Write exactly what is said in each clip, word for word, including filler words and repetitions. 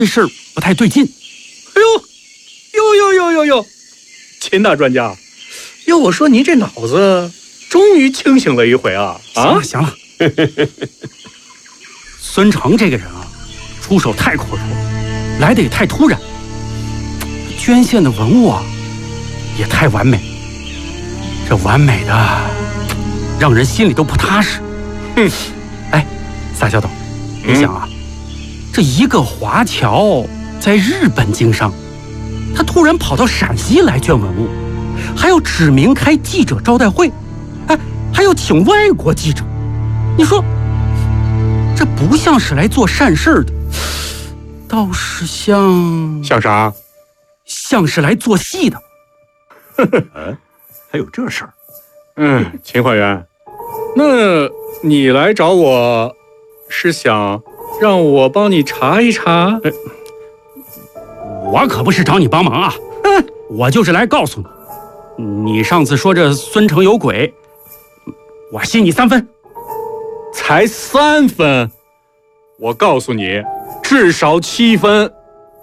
这事儿不太对劲。 哎呦，呦呦呦呦呦，秦大专家，要我说您这脑子终于清醒了一回啊！ 啊，行了，行了孙成这个人啊，出手太阔绰，来的也太突然，捐献的文物啊也太完美，这完美的让人心里都不踏实。 哼， 哎，撒小斗，你想啊，嗯、这一个华侨在日本经商，他突然跑到陕西来捐文物，还要指名开记者招待会，哎，还要请外国记者，你说这不像是来做善事的，倒是像像啥？ 像是来做戏的。 哎，还有这事儿？ 嗯，秦会员，那你来找我是想让我帮你查一查？ 哎，我可不是找你帮忙啊，嗯，我就是来告诉你，你上次说这孙成有鬼，我信你三分。 才三分？我告诉你，至少七分。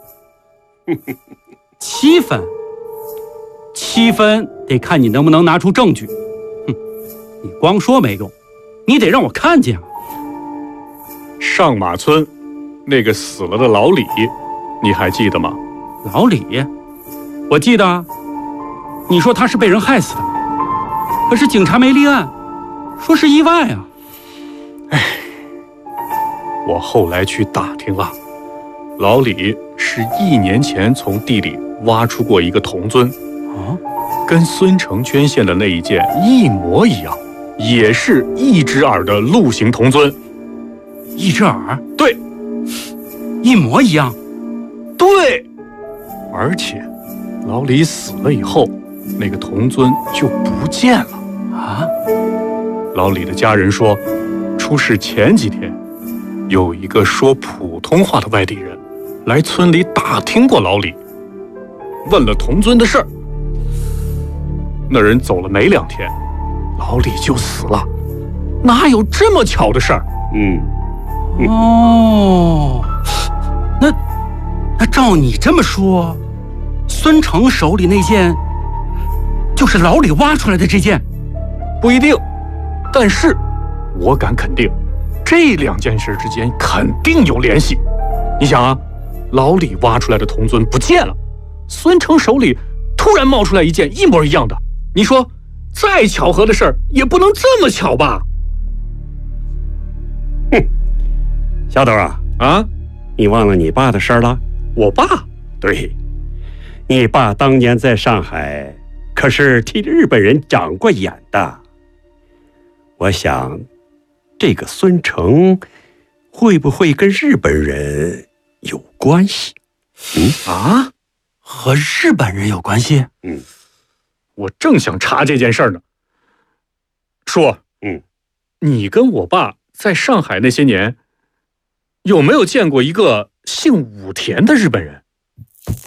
七分？七分得看你能不能拿出证据。哼，你光说没用，你得让我看见啊。 上马村那个死了的老李，你还记得吗？ 老李，我记得啊。你说他是被人害死的，可是警察没立案，说是意外啊。 哎，我后来去打听了，老李是一年前从地里挖出过一个铜尊， 啊， 跟孙成捐献的那一件一模一样，也是一只耳的鹿形铜尊。 一只耳？ 对， 一模一样。 对，而且老李死了以后，那个铜尊就不见了啊。 老李的家人说，出事前几天，有一个说普通话的外地人来村里打听过老李，问了铜尊的事儿。那人走了没两天，老李就死了，哪有这么巧的事儿？ 嗯。 哦，那那照你这么说，孙成手里那件就是老李挖出来的这件？ 不一定，但是我敢肯定，这两件事之间肯定有联系。你想啊，老李挖出来的铜尊不见了，孙成手里突然冒出来一件一模一样的，你说再巧合的事儿也不能这么巧吧？ 哼，小斗啊啊， 你忘了你爸的事儿了？ 我爸？ 对，你爸当年在上海可是替日本人长过眼的。我想，这个孙成会不会跟日本人有关系？ 嗯啊， 和日本人有关系？ 嗯， 我正想查这件事呢。叔， 嗯， 你跟我爸在上海那些年，有没有见过一个姓武田的日本人？